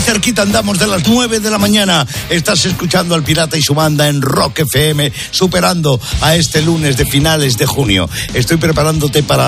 cerquita andamos de las 9 de la mañana. Estás escuchando al Pirata y su banda en Rock FM, superando a este lunes de finales de junio. Estoy preparando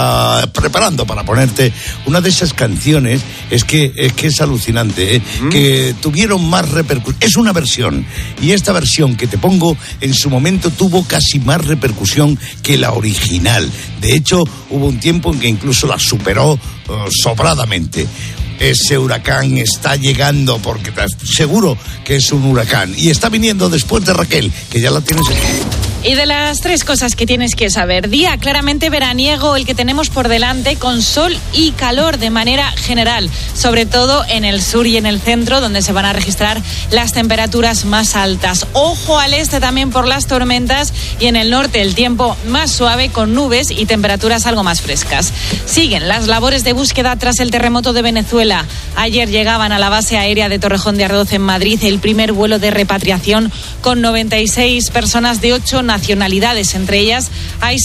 para ponerte una de esas canciones. Es que es alucinante, que tuvieron más repercusión. Es una versión, y esta versión que te pongo en su momento tuvo casi más repercusión que la original. De hecho, hubo un tiempo en que incluso la superó sobradamente. Ese huracán está llegando, porque seguro que es un huracán, y está viniendo después de Raquel, que ya la tienes aquí. Y de las 3 cosas que tienes que saber: día claramente veraniego el que tenemos por delante, con sol y calor de manera general, sobre todo en el sur y en el centro, donde se van a registrar las temperaturas más altas. Ojo al este también por las tormentas, y en el norte el tiempo más suave, con nubes y temperaturas algo más frescas. Siguen las labores de búsqueda tras el terremoto de Venezuela. Ayer llegaban a la base aérea de Torrejón de Ardoz en Madrid el primer vuelo de repatriación con 96 personas de 8 nacionalidades, entre ellas hay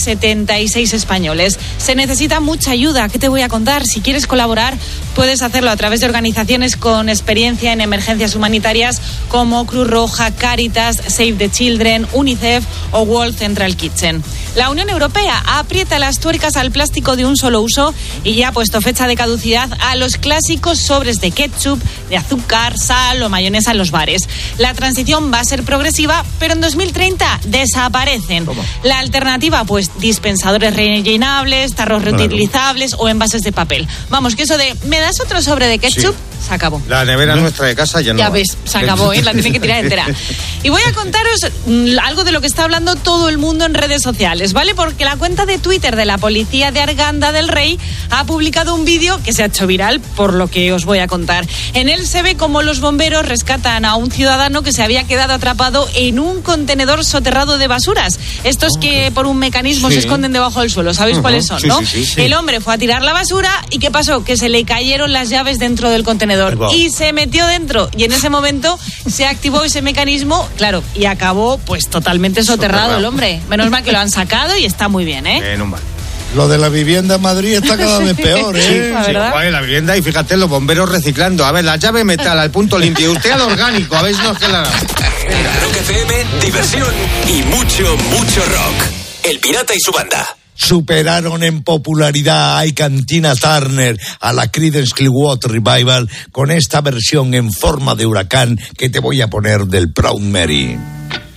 76 españoles. Se necesita mucha ayuda. ¿Qué te voy a contar? Si quieres colaborar, puedes hacerlo a través de organizaciones con experiencia en emergencias humanitarias como Cruz Roja, Cáritas, Save the Children, UNICEF o World Central Kitchen. La Unión Europea aprieta las tuercas al plástico de un solo uso y ya ha puesto fecha de caducidad a los clásicos sobres de ketchup, de azúcar, sal o mayonesa en los bares. La transición va a ser progresiva, pero en 2030 desaparecen. ¿Cómo? La alternativa, pues dispensadores rellenables, tarros reutilizables o envases de papel. Vamos, que eso de ¿me das otro sobre de ketchup? Sí. Se acabó. La nevera nuestra de casa ya no. Ya ves, se acabó, la tienen que tirar entera. Y voy a contaros algo de lo que está hablando todo el mundo en redes sociales, ¿vale? Porque la cuenta de Twitter de la policía de Arganda del Rey ha publicado un vídeo que se ha hecho viral, por lo que os voy a contar. En él se ve cómo los bomberos rescatan a un ciudadano que se había quedado atrapado en un contenedor soterrado de basuras. Estos que por un mecanismo se esconden debajo del suelo, ¿sabéis cuáles son, no? Sí. El hombre fue a tirar la basura y ¿qué pasó? Que se le cayeron las llaves dentro del contenedor. Y se metió dentro, y en ese momento se activó ese mecanismo, claro, y acabó pues totalmente soterrado el hombre. Menos mal que lo han sacado y está muy bien, ¿eh? Lo de la vivienda en Madrid está cada vez peor, ¿eh? Sí, la vivienda, y fíjate, los bomberos reciclando. A ver, la llave metal al punto limpio, usted al orgánico, a ver si no es que la... Rock FM, diversión y mucho rock. El Pirata y su banda. Superaron en popularidad a Tina Turner, a la Creedence Clearwater Revival, con esta versión en forma de huracán que te voy a poner del Proud Mary.